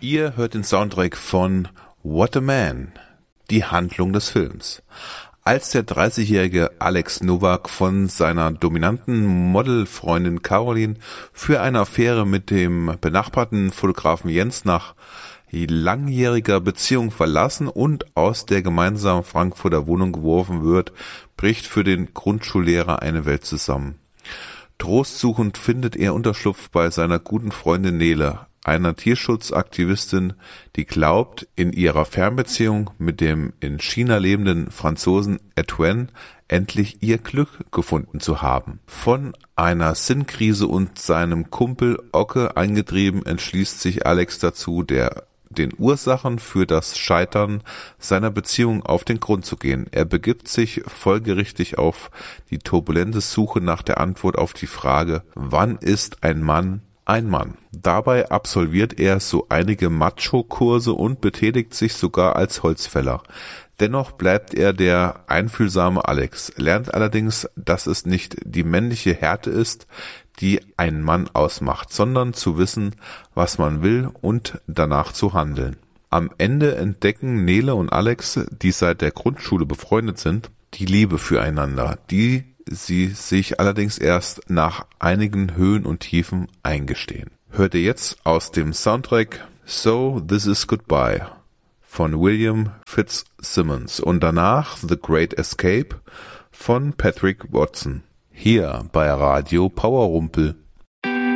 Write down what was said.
Ihr hört den Soundtrack von What a Man, die Handlung des Films. Als der 30-jährige Alex Nowak von seiner dominanten Modelfreundin Caroline für eine Affäre mit dem benachbarten Fotografen Jens nach langjähriger Beziehung verlassen und aus der gemeinsamen Frankfurter Wohnung geworfen wird, bricht für den Grundschullehrer eine Welt zusammen. Trostsuchend findet er Unterschlupf bei seiner guten Freundin Nele, einer Tierschutzaktivistin, die glaubt, in ihrer Fernbeziehung mit dem in China lebenden Franzosen Etienne endlich ihr Glück gefunden zu haben. Von einer Sinnkrise und seinem Kumpel Ocke eingetrieben, entschließt sich Alex dazu, den Ursachen für das Scheitern seiner Beziehung auf den Grund zu gehen. Er begibt sich folgerichtig auf die turbulente Suche nach der Antwort auf die Frage, wann ist ein Mann ein Mann? Dabei absolviert er so einige Macho-Kurse und betätigt sich sogar als Holzfäller. Dennoch bleibt er der einfühlsame Alex, lernt allerdings, dass es nicht die männliche Härte ist, die einen Mann ausmacht, sondern zu wissen, was man will und danach zu handeln. Am Ende entdecken Nele und Alex, die seit der Grundschule befreundet sind, die Liebe füreinander, die sie sich allerdings erst nach einigen Höhen und Tiefen eingestehen. Hört ihr jetzt aus dem Soundtrack So This Is Goodbye von William Fitzsimmons und danach The Great Escape von Patrick Watson. Hier bei Radio Powerrumpel.